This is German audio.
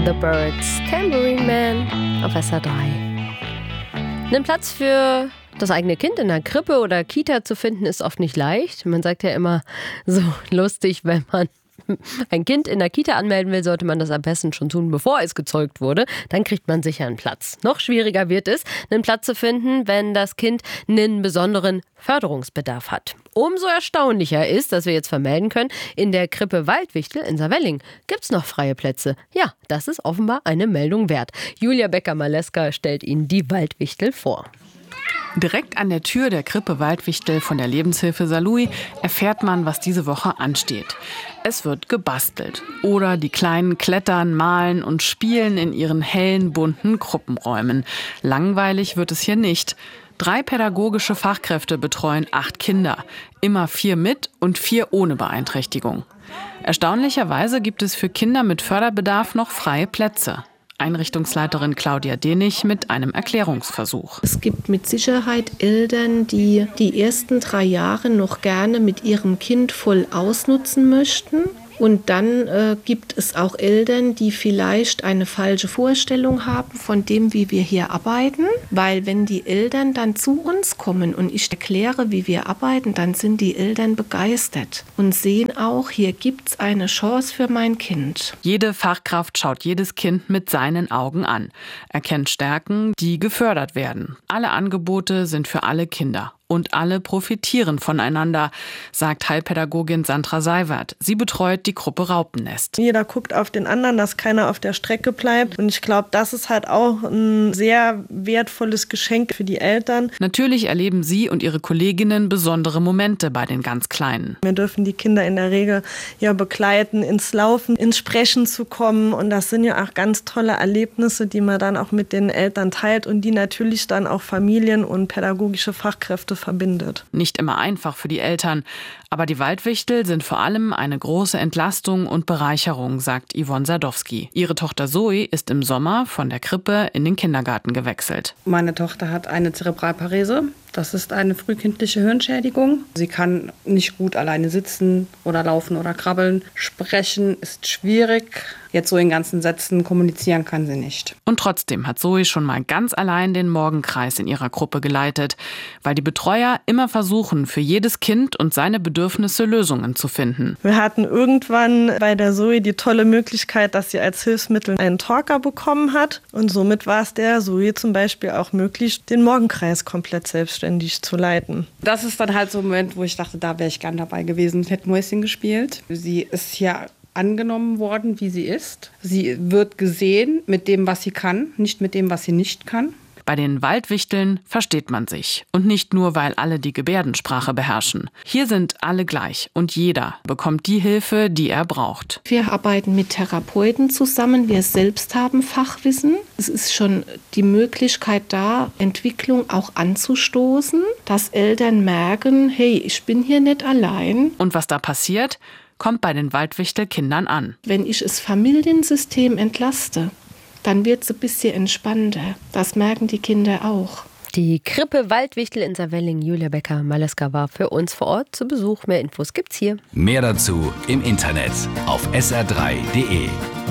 The Birds, Tambourine Man auf SR3. Einen Platz für das eigene Kind in der Krippe oder Kita zu finden, ist oft nicht leicht. Man sagt ja immer so lustig, wenn man ein Kind in der Kita anmelden will, sollte man das am besten schon tun, bevor es gezeugt wurde. Dann kriegt man sicher einen Platz. Noch schwieriger wird es, einen Platz zu finden, wenn das Kind einen besonderen Förderungsbedarf hat. Umso erstaunlicher ist, dass wir jetzt vermelden können, in der Krippe Waldwichtel in Saarwelling gibt es noch freie Plätze. Ja, das ist offenbar eine Meldung wert. Julia Becker-Maleska stellt Ihnen die Waldwichtel vor. Direkt an der Tür der Krippe Waldwichtel von der Lebenshilfe Saarlouis erfährt man, was diese Woche ansteht. Es wird gebastelt. Oder die Kleinen klettern, malen und spielen in ihren hellen, bunten Gruppenräumen. Langweilig wird es hier nicht. 3 pädagogische Fachkräfte betreuen 8 Kinder. Immer 4 mit und 4 ohne Beeinträchtigung. Erstaunlicherweise gibt es für Kinder mit Förderbedarf noch freie Plätze. Einrichtungsleiterin Claudia Denich mit einem Erklärungsversuch. Es gibt mit Sicherheit Eltern, die die ersten 3 Jahre noch gerne mit ihrem Kind voll ausnutzen möchten. Und dann gibt es auch Eltern, die vielleicht eine falsche Vorstellung haben von dem, wie wir hier arbeiten. Weil wenn die Eltern dann zu uns kommen und ich erkläre, wie wir arbeiten, dann sind die Eltern begeistert und sehen auch, hier gibt es eine Chance für mein Kind. Jede Fachkraft schaut jedes Kind mit seinen Augen an, erkennt Stärken, die gefördert werden. Alle Angebote sind für alle Kinder. Und alle profitieren voneinander, sagt Heilpädagogin Sandra Seiwert. Sie betreut die Gruppe Raupennest. Jeder guckt auf den anderen, dass keiner auf der Strecke bleibt. Und ich glaube, das ist halt auch ein sehr wertvolles Geschenk für die Eltern. Natürlich erleben sie und ihre Kolleginnen besondere Momente bei den ganz Kleinen. Wir dürfen die Kinder in der Regel ja begleiten, ins Laufen, ins Sprechen zu kommen. Und das sind ja auch ganz tolle Erlebnisse, die man dann auch mit den Eltern teilt und die natürlich dann auch Familien und pädagogische Fachkräfte verbindet. Nicht immer einfach für die Eltern, aber die Waldwichtel sind vor allem eine große Entlastung und Bereicherung, sagt Yvonne Sadowski. Ihre Tochter Zoe ist im Sommer von der Krippe in den Kindergarten gewechselt. Meine Tochter hat eine Zerebralparese. Das ist eine frühkindliche Hirnschädigung. Sie kann nicht gut alleine sitzen oder laufen oder krabbeln. Sprechen ist schwierig. Jetzt so in ganzen Sätzen kommunizieren kann sie nicht. Und trotzdem hat Zoe schon mal ganz allein den Morgenkreis in ihrer Gruppe geleitet, weil die Betreuer immer versuchen, für jedes Kind und seine Bedürfnisse Lösungen zu finden. Wir hatten irgendwann bei der Zoe die tolle Möglichkeit, dass sie als Hilfsmittel einen Talker bekommen hat. Und somit war es der Zoe zum Beispiel auch möglich, den Morgenkreis komplett selbstständig zu leiten. Das ist dann halt so ein Moment, wo ich dachte, da wäre ich gern dabei gewesen und hätte Mäuschen gespielt. Sie ist hier angenommen worden, wie sie ist. Sie wird gesehen mit dem, was sie kann, nicht mit dem, was sie nicht kann. Bei den Waldwichteln versteht man sich. Und nicht nur, weil alle die Gebärdensprache beherrschen. Hier sind alle gleich und jeder bekommt die Hilfe, die er braucht. Wir arbeiten mit Therapeuten zusammen. Wir selbst haben Fachwissen. Es ist schon die Möglichkeit da, Entwicklung auch anzustoßen, dass Eltern merken, hey, ich bin hier nicht allein. Und was da passiert, kommt bei den Waldwichtel-Kindern an. Wenn ich das Familiensystem entlaste, dann wird es ein bisschen entspannter. Das merken die Kinder auch. Die Krippe Waldwichtel in Saarwelling. Julia Becker-Maleska war für uns vor Ort zu Besuch. Mehr Infos gibt's hier. Mehr dazu im Internet auf sr3.de.